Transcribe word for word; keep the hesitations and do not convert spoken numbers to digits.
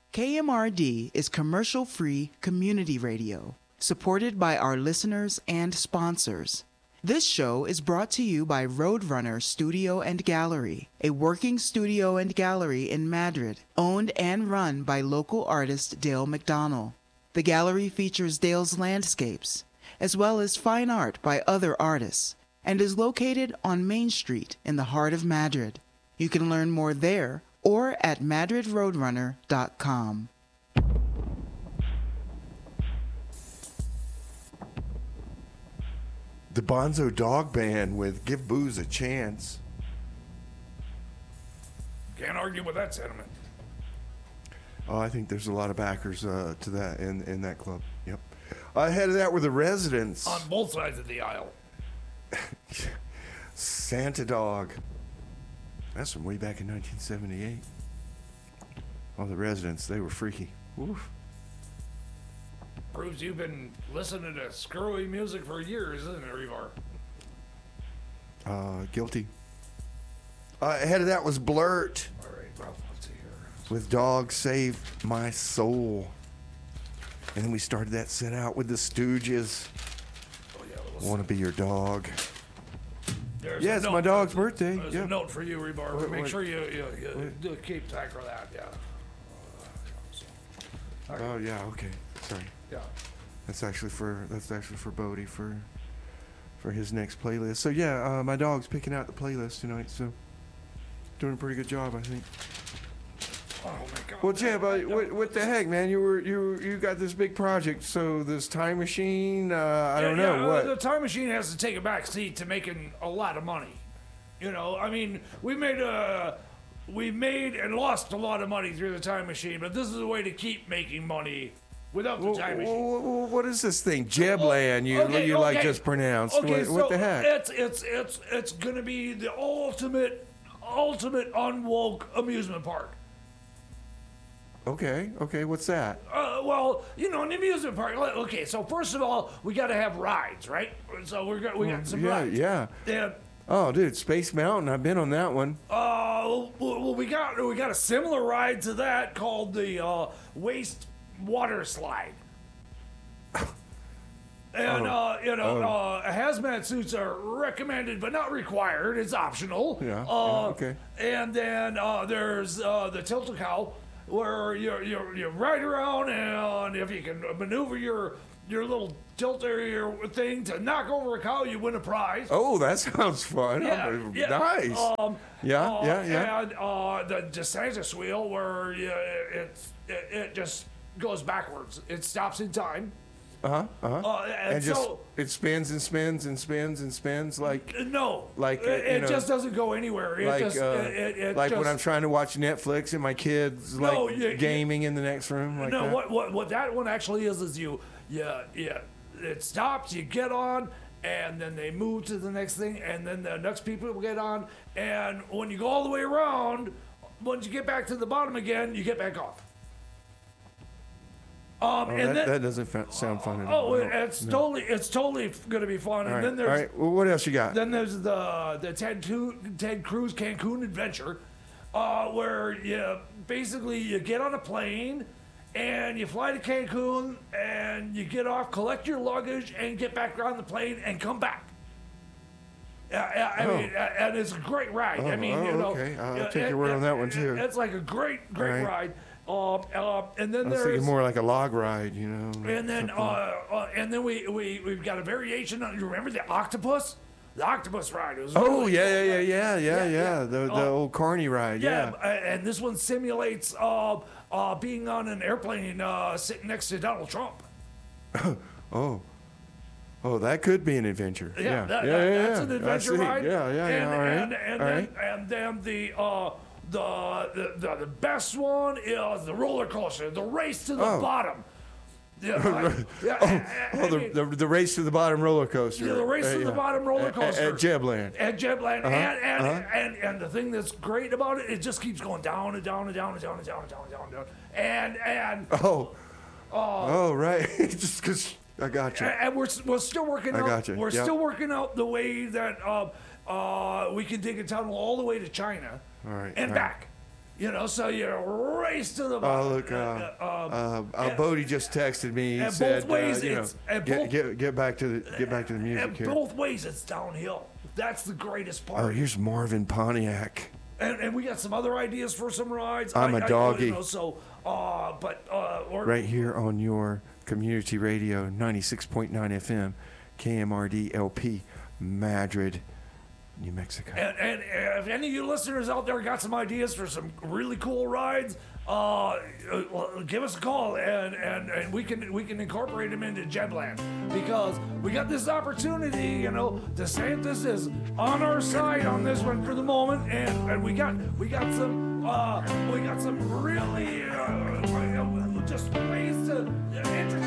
K M R D is commercial-free community radio, supported by our listeners and sponsors. This show is brought to you by Roadrunner Studio and Gallery, a working studio and gallery in Madrid, owned and run by local artist Dale McDonnell. The gallery features Dale's landscapes, as well as fine art by other artists, and is located on Main Street in the heart of Madrid. You can learn more there or at madrid roadrunner dot com. The Bonzo Dog Band with Give Booze a Chance. Can't argue with that sentiment. Oh, I think there's a lot of backers uh, to that in, in that club. Yep. Ahead of that were the Residents. On both sides of the aisle. Santa Dog. That's from way back in nineteen seventy-eight. Oh, the Residents, they were freaky. Oof. Proves you've been listening to screwy music for years, isn't it, Revar? Uh, guilty. Uh, ahead of that was Blurt. All right, well, let's see here. With Dog Save My Soul. And then we started that set out with the Stooges. Oh, yeah, we'll Want to be your dog. There's Yeah, a it's note. my dog's birthday. There's Yeah. a note for you, Rebar. Wait, Make wait. sure you, you, you Wait. do keep track of that, yeah. Okay. Oh yeah, okay. Sorry. Yeah. That's actually for that's actually for Bodie for for his next playlist. So yeah, uh, my dog's picking out the playlist tonight. So doing a pretty good job, I think. Oh, my God. Well, Jeb, uh, what, what the heck, man? You were you you got this big project. So this time machine, uh, I don't Yeah, know yeah, what. The time machine has to take a back seat to making a lot of money. You know, I mean, we made a, we made and lost a lot of money through the time machine, but this is a way to keep making money without the Wh- time wh- machine. wh- what is this thing, Jebland? You Okay, you like okay. just pronounced? Okay, what, so what the heck? It's it's it's it's gonna be the ultimate, ultimate unwoke amusement park. Okay, okay. What's that? Uh, well, you know, an amusement park. like, Okay, so first of all, we got to have rides, right? So we're got we got some yeah, rides. yeah. And Oh, dude, Space Mountain. I've been on that one. uh, well, well, we got we got a similar ride to that called the uh, waste water slide. And Oh. uh, you know, Oh. uh, hazmat suits are recommended but not required. It's optional. Yeah, Uh, yeah, okay. And then uh, there's uh, the tilt-a-cow, where you you you ride around, and if you can maneuver your your little tilter your thing to knock over a cow, you win a prize. Oh, that sounds fun. Yeah, Oh, yeah. Nice. Um, Yeah, uh, yeah, yeah. And uh, the DeSantis wheel, where you, it's it, it just goes backwards. It stops in time. Uh-huh, uh-huh. Uh, and, and just so it spins and spins and spins and spins like no, like, uh, it, you it know, just doesn't go anywhere. It like just, uh, it, it, it like just, when I'm trying to watch Netflix and my kids like No, you- you- gaming in the next room like no, that. what, what what that one actually is is you yeah yeah it stops, you get on, and then they move to the next thing, and then the next people will get on, and when you go all the way around, once you get back to the bottom again, you get back off. Um, Oh, and that, then that doesn't fa- sound fun at all. oh, No. it, it's No. totally it's totally going to be fun. All And right, then all there's right. Well, what else you got? then there's the the Ted, Tu- Ted Cruz Cancun adventure, uh, where you basically you get on a plane and you fly to Cancun and you get off, collect your luggage, and get back on the plane and come back. Yeah, yeah, I Oh. mean, uh, and it's a great ride. I Oh, mean, oh, you know, okay. I'll yeah, take your it- word it- on that one, too. It's like a great, great All ride. Um, uh, and then I was there's thinking more like a log ride, you know. and then, something. uh, uh, and then we we we've got a variation on. You remember the octopus? The octopus ride. It was Oh really yeah, cool. yeah, yeah, yeah, yeah, Yeah, yeah. yeah. The the Oh. old carny ride. Yeah, Yeah. uh, and this one simulates uh, uh, being on an airplane uh, sitting next to Donald Trump. Oh. Oh, that could be an adventure. Yeah. Yeah, that, yeah, that- yeah, that's yeah. an I adventure see. ride. Yeah, yeah, and, yeah. All right. And, and, all then, right. and then the, uh, the, the the the best one is the roller coaster, the race to the Oh. bottom. Yeah, I- yeah, I- I- Oh, I the, mean, the the race to the bottom roller coaster. Yeah, the race Uh, to the yeah. bottom roller At- coaster. At, at Jebland. And Jetland, Uh-huh, and, and, uh-huh. and and the thing that's great about it, it just keeps going down and down and down and down and down and down and down and down. And and Oh. Oh, right. Just because I got you. and we're we're still working I out. gotcha, We're yep. still working out the way that uh, uh, we can dig a tunnel all the way to China All right. and all right. back. You know, so you race to the Oh, bottom. look, uh, uh, um, uh, uh, and- Bodie just texted me. He and said, both ways uh, you know, it's- and get, both- get, get back to the get back to the music and here. both ways it's downhill. That's the greatest part. Oh, here's Marvin Pontiac. And, and we got some other ideas for some rides. I'm a a doggy. You know, so, uh, but uh, or, Right here on your community radio, ninety-six point nine F M, K M R D L P, Madrid, New Mexico. And, and if any of you listeners out there got some ideas for some really cool rides, uh, uh, give us a call and, and, and we can we can incorporate them into Jetland, because we got this opportunity. You know, DeSantis is on our side on this one for the moment, and, and we got we got some uh, we got some really uh, just ways to introduce